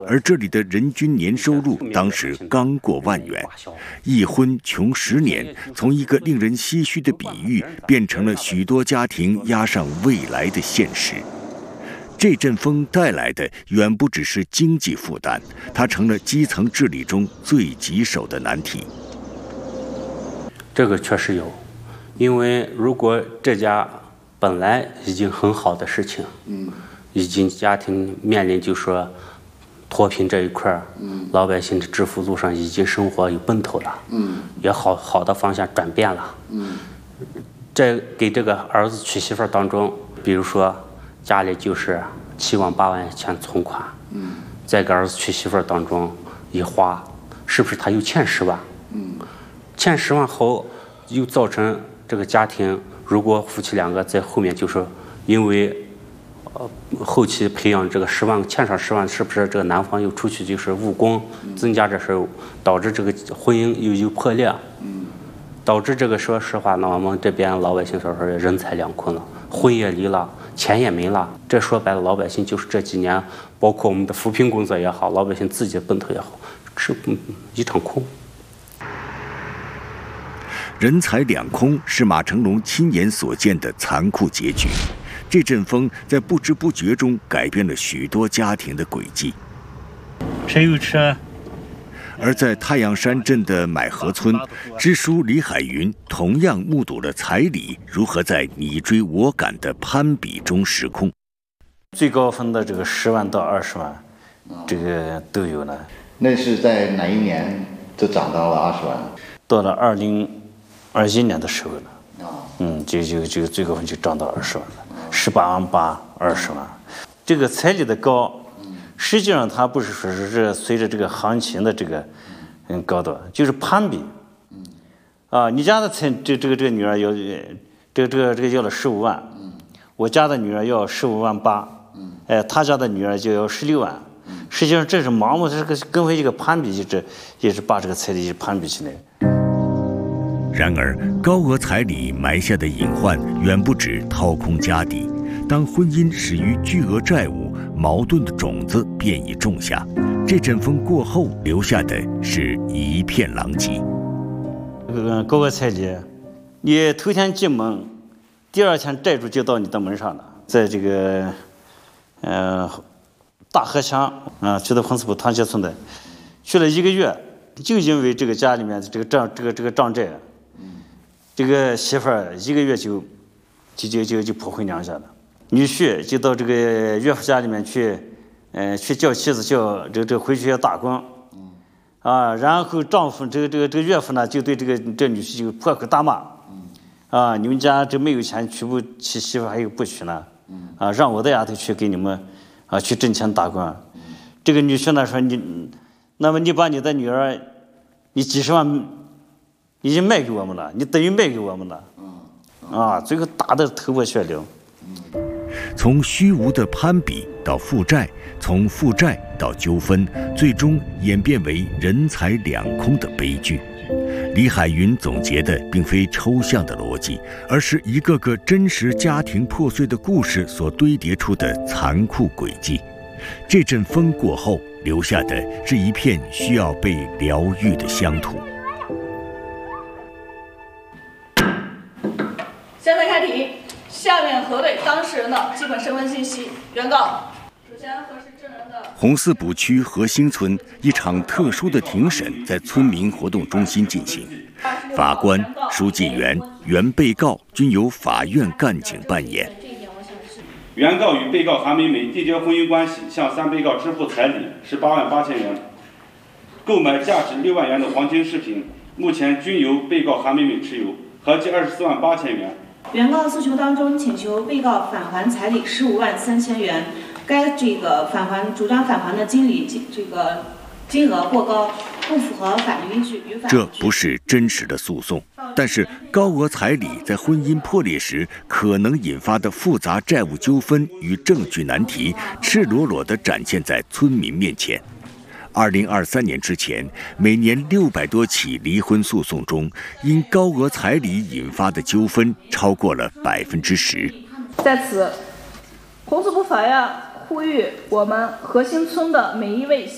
而这里的人均年收入当时刚过万元，一婚穷10年，从一个令人唏嘘的比喻，变成了许多家庭押上未来的现实。这阵风带来的远不只是经济负担，它成了基层治理中最棘手的难题。 这个确实有，因为如果这家本来已经很好的事情，已经家庭面临就说脱贫这一块，老百姓的致富路上已经生活有奔头了，也好的方向转变了，在给这个儿子娶媳妇当中，比如说家里就是7万8万钱存款，在给儿子娶媳妇当中一花，是不是他又欠10万？欠10万后，又造成这个家庭，如果夫妻2个在后面就是因为后期培养这个10万，欠上10万，是不是这个男方又出去就是务工，增加这事，导致这个婚姻又有破裂，导致这个说实话呢，我们这边老百姓说人财两空了，婚也离了，钱也没了。这说白了，老百姓就是这几年，包括我们的扶贫工作也好，老百姓自己的奔头也好，是一场空。 人财两空是马成龙亲眼所见的残酷结局。这阵风在不知不觉中改变了许多家庭的轨迹。 谁有车？ 而在太阳山镇的买河村，支书李海云同样目睹了彩礼如何在你追我赶的攀比中失控。 最高分的这个10万到20万，这个都有了。 那是在哪一年就涨到了20万？ 到了2021年的时候了。就最高分就涨到20万了，18万8、20万。这个彩礼的高，实际上它不是说是随着这个行情的这个高度，就是攀比。你家的这个女儿要这个要了15万，我家的女儿要15万8，他家的女儿就要16万。实际上这是盲目，这个跟回这个攀比，也是把这个彩礼攀比起来。 然而，高额彩礼埋下的隐患远不止掏空家底。当婚姻始于巨额债务，矛盾的种子便已种下。这阵风过后，留下的是一片狼藉。 高额彩礼，你头天进门，第2天债主就到你的门上了。在这个大河乡去到红四堡团结村的，去了1个月，就因为这个家里面这个账债。这个媳妇儿1个月就跑回娘家了，女婿就到这个岳父家里面去叫妻子叫这回去要打工，然后丈夫这个岳父呢就对这女婿就破口大骂，你们家这没有钱娶不起媳妇还有不娶呢，让我的丫头去给你们去挣钱打工。这个女婿呢说那么你把你的女儿，你几十万。已经卖给我们了，你等于卖给我们了，最后打得头破血流。 从虚无的攀比到负债，从负债到纠纷，最终演变为人财两空的悲剧。李海云总结的并非抽象的逻辑，而是一个个真实家庭破碎的故事所堆叠出的残酷轨迹。这阵风过后，留下的是一片需要被疗愈的乡土。 现在开庭，下面核对当事人的基本身份信息。原告，首先核实证人的。 红四堡区河兴村一场特殊的庭审在村民活动中心进行，法官、书记员、原被告均由法院干警扮演。 原告与被告韩美美缔结婚姻关系，向3被告支付彩礼18万8千元，购买价值6万元的黄金饰品，目前均由被告韩美美持有，合计24万8千元。 原告诉求当中请求被告返还彩礼15万3千元，该主张返还的金额过高，不符合法律依据。 这不是真实的诉讼，但是高额彩礼在婚姻破裂时可能引发的复杂债务纠纷与证据难题，赤裸裸地展现在村民面前。2023年之前，每年600多起离婚诉讼中，因高额彩礼引发的纠纷超过了10%。 在此，红四堡法院呼吁我们河兴村的每一位